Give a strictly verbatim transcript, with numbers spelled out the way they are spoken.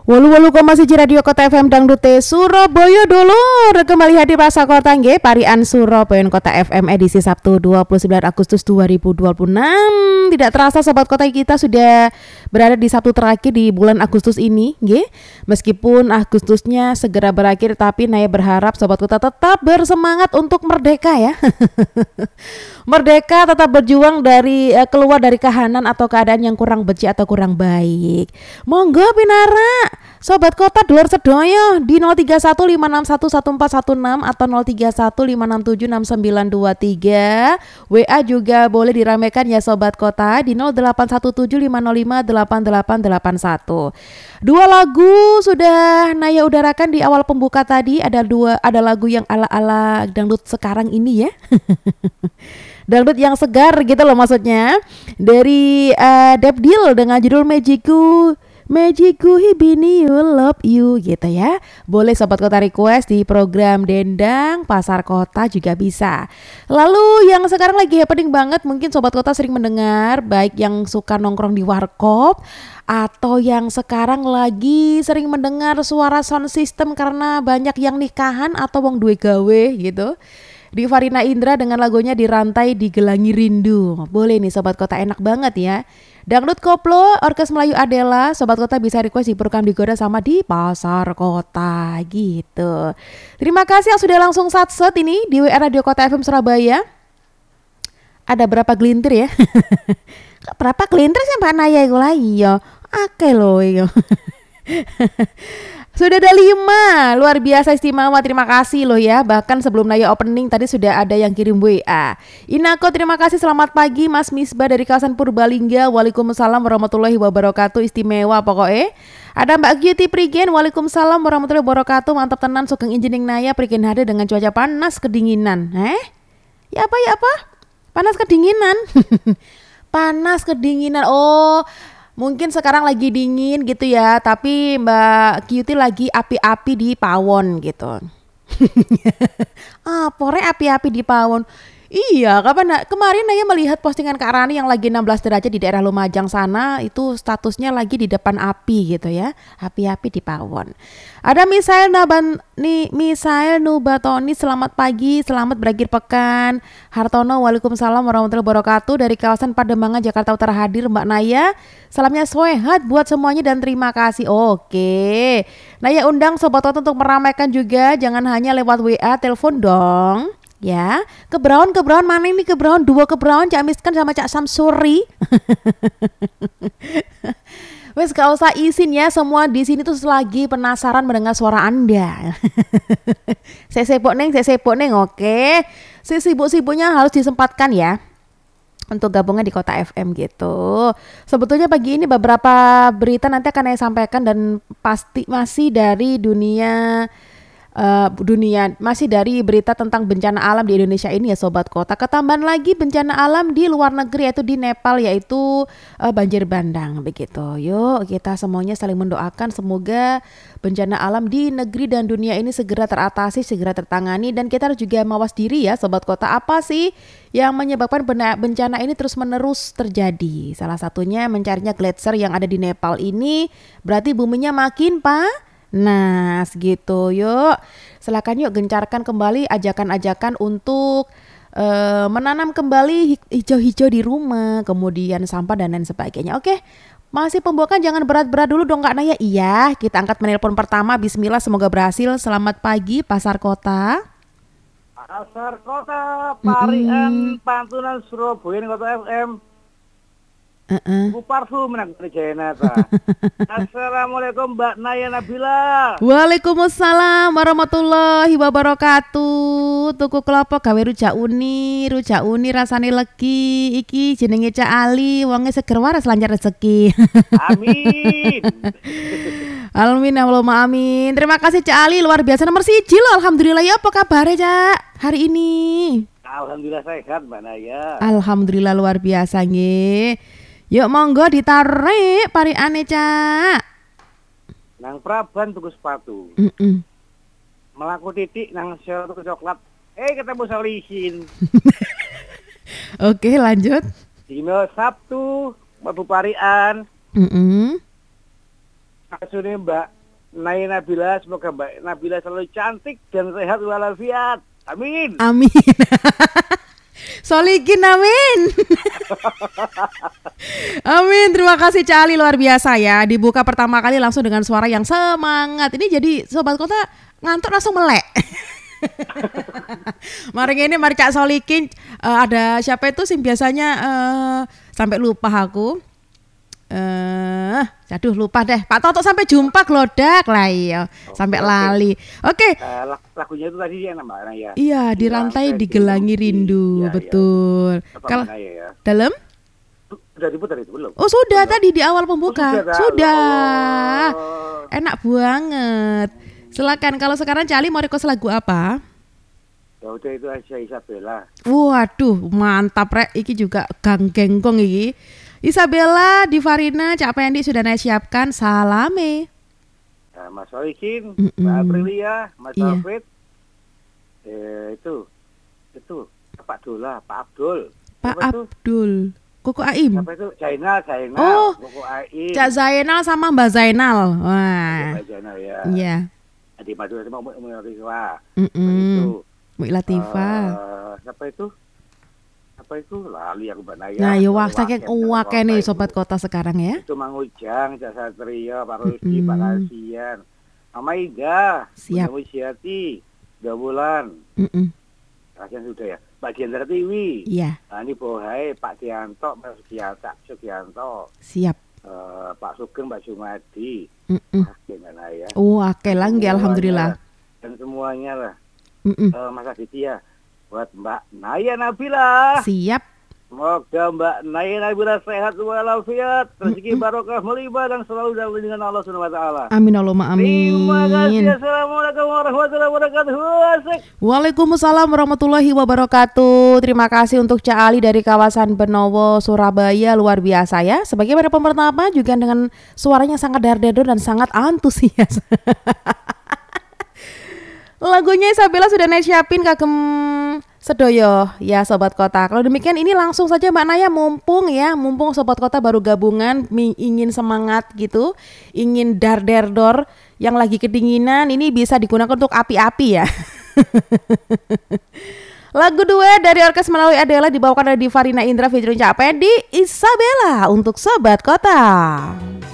Walu walu koma siji Radio Kota F M Dangdute Surabaya dulur. Kembali hadir Rasa Kota nggih Parian Surabaya Kota F M edisi Sabtu dua puluh sembilan Agustus dua ribu dua puluh enam. Tidak terasa sobat kota kita sudah berada di Sabtu terakhir di bulan Agustus ini nggih. Meskipun Agustusnya segera berakhir tapi Naya berharap sobat kota tetap bersemangat untuk merdeka ya. Merdeka tetap berjuang dari uh, keluar dari kahanan atau keadaan yang kurang beci atau kurang baik. Monggo pinara sobat kota dulur sedoyo di nol tiga satu lima enam satu satu empat satu enam atau nol tiga satu lima enam tujuh enam sembilan dua tiga. W A juga boleh diramaikan ya sobat kota di nol delapan satu tujuh lima nol lima delapan delapan delapan satu. Dua lagu sudah Naya udarakan di awal pembuka tadi. Ada dua, ada lagu yang ala-ala dangdut sekarang ini ya. Dangdut yang segar gitu loh maksudnya. Dari uh, Depdil dengan judul Magicu Magicu Hibini You Love You gitu ya. Boleh sobat kota request di program Dendang Pasar Kota juga bisa. Lalu yang sekarang lagi happening banget, mungkin sobat kota sering mendengar, baik yang suka nongkrong di warkop atau yang sekarang lagi sering mendengar suara sound system karena banyak yang nikahan atau wong duwe gawe gitu. Di Farina Indra dengan lagunya Dirantai Digelangi Rindu. Boleh nih sobat kota, enak banget ya. Dangdut Koplo, Orkes Melayu Adela, sobat kota bisa request di program Digoda sama di Pasar Kota gitu. Terima kasih yang sudah langsung satset ini di W R Radio Kota F M Surabaya. Ada berapa gelintir ya? Berapa gelintir sih Mbak Naya iku lah iya. Akeh loh iya. Sudah ada lima, luar biasa istimewa, terima kasih loh ya. Bahkan sebelum Naya opening tadi sudah ada yang kirim W A. Inako terima kasih, selamat pagi Mas Misbah dari kawasan Purbalingga. Waalaikumsalam warahmatullahi wabarakatuh, istimewa pokoknya. Ada Mbak Gyuti Prigen, waalaikumsalam warahmatullahi wabarakatuh. Mantap tenan sugeng injening Naya Prigen hadir dengan cuaca panas kedinginan. Eh? Ya apa ya apa? Panas kedinginan. Panas kedinginan. Oh, mungkin sekarang lagi dingin gitu ya, tapi Mbak Kyuti lagi api-api di Pawon gitu. Ah, pore api-api di Pawon. Iya, kapan kemarin Naya melihat postingan Kak Rani yang lagi enam belas derajat di daerah Lumajang sana, itu statusnya lagi di depan api gitu ya. Api-api di Pawon. Ada Misael Naban nih, Misael Nubatoni, selamat pagi, selamat berakhir pekan. Hartono, waalaikumsalam warahmatullahi wabarakatuh dari kawasan Pademangan Jakarta Utara hadir Mbak Naya. Salamnya sehat buat semuanya dan terima kasih. Oke. Naya undang sobat Toto untuk meramaikan juga, jangan hanya lewat W A, telepon dong. Ya, ke Brown, ke Brown mana ini ke Brown, dua ke Brown, Cak Miskan sama Cak Samsuri. Wes gak usah izin ya, semua di sini tuh lagi penasaran mendengar suara Anda. Saya sibuk neng, saya sibuk neng, oke. Si sibuk-sibuknya harus disempatkan ya untuk gabungnya di Kota F M gitu. Sebetulnya pagi ini beberapa berita nanti akan saya sampaikan dan pasti masih dari dunia Uh, dunia masih dari berita tentang bencana alam di Indonesia ini ya sobat kota. Ketambahan lagi bencana alam di luar negeri yaitu di Nepal, yaitu uh, banjir bandang begitu. Yuk kita semuanya saling mendoakan semoga bencana alam di negeri dan dunia ini segera teratasi, segera tertangani, dan kita harus juga mawas diri ya sobat kota. Apa sih yang menyebabkan bencana ini terus menerus terjadi? Salah satunya mencarinya gletser yang ada di Nepal ini, berarti buminya makin pak nah segitu. Yuk silakan yuk gencarkan kembali ajakan-ajakan untuk uh, menanam kembali hijau-hijau di rumah, kemudian sampah dan lain sebagainya. Oke, masih pembukaan jangan berat-berat dulu dong Kak Naya. Iya, kita angkat menelpon pertama. Bismillah, semoga berhasil. Selamat pagi Pasar Kota. Pasar Kota, Parian, mm-hmm. Pantunan Surabaya Kota F M. Uh-uh. Bu parfum nak Jenata. Assalamualaikum Mbak Naya Nabila. Waalaikumsalam warahmatullahi wabarakatuh. Tuku kelapa gawe rujak uni, rujak uni rasane legi. Iki jenenge Cak Ali, wonge seger waras lancar rezeki. Amin. Amin Allahumma amin. Terima kasih Cak Ali, luar biasa nomor siji loh. Alhamdulillah. Ya apa kabar Cak hari ini? Alhamdulillah sehat Mbak Naya. Alhamdulillah luar biasa nggih. Yuk monggo ditarik pariane Cak. Nang Praban tuku sepatu. Mm-mm. Melaku titik nang sel tuku coklat. Eh ketemu Solihin. Oke lanjut. Dino Sabtu Mbak Parian. Mm-mm. Asune Mbak Naya Nabila, semoga Mbak Nabila selalu cantik dan sehat walafiat. Amin. Amin. Solikin amin. Amin. Terima kasih Cak Ali, luar biasa ya. Dibuka pertama kali langsung dengan suara yang semangat. Ini jadi Sobat Kota ngantuk langsung melek. Mari ini mari Cak Solikin, uh, ada siapa itu sih biasanya uh, sampai lupa aku. Eh, uh, aduh lupa deh. Pak Toto sampai jumpa gelodak lah iya. Sampai okay. lali. Oke. Okay. Uh, lagunya itu tadi yang Mbak Naya. Iya, di rantai digelangi rindu, ya, betul. Ya. Kalau ya. Dalam? Sudah diputar itu belum? Oh sudah, sudah. Tadi di awal pembuka. Oh, sudah. sudah. Oh. Enak banget. Silakan, kalau sekarang Cali mau request lagu apa? Ya udah itu aja Isabella. Waduh, mantap rek. Iki juga gang genggong iki. Isabella, Divarina, Cak Pendi sudah Naya siapkan. Salame. Nah, Mas Solikin, mm-mm. Mbak Aprilia, Mas iya. Alfred. Eh, itu, itu Pak Dola, Pak Abdul. Pak Apa Abdul. Itu? Koko Aim. Apa itu? Zainal, Zainal. Oh, Koko Aim. Cak Zainal sama Mbak Zainal. Wah. Mbak Zainal ya. Iya. Di Madura sama Mbak Latifah. Itu. Mbak Latifah. Uh, siapa itu? Apa itu? Lali aku Mbak Naya. Nah, ya wah saking uwake nih Sobat Kota sekarang ya. Itu Mang Ujang, Cak Satria, Pak Rusdi, Pak Kasian. Mama Ida. Siap. Mbak Wisyati. Dua bulan. Mm Kasian sudah ya. Pak Diandra Tiwi. Iya. Nah, ini Bohai, Pak Dianto, Pak Sugianto, Sugianto. Siap. Uh, Pak Sugeng, Pak Jumadi. Mm ya. Oh, oke lah, alhamdulillah. Dan semuanya lah. Mm uh, Mas Aditya, buat Mbak Naya Nabila. Siap. Semoga Mbak Naya Nabila sehat walafiat, rezeki barokah melimpah dan selalu dalam lindungan Allah Subhanahu wa taala. Amin Allahumma amin. Terima kasih. Assalamualaikum warahmatullahi wabarakatuh. Waalaikumsalam warahmatullahi wabarakatuh. Terima kasih untuk Cak Ali dari kawasan Benowo, Surabaya, luar biasa ya. Sebagai para pemertama juga dengan suaranya sangat dar-dar dan sangat antusias. Lagunya Isabella sudah Naya siapin kagem sedoyo ya Sobat Kota. Kalau demikian ini langsung saja Mbak Naya, mumpung ya, mumpung Sobat Kota baru gabungan ingin semangat gitu, ingin dar-der-dor yang lagi kedinginan, ini bisa digunakan untuk api-api ya. Lagu dua dari Orkes Melalui Adela dibawakan oleh Divarina Indra featuring Cak Pendi, Isabella untuk Sobat Kota.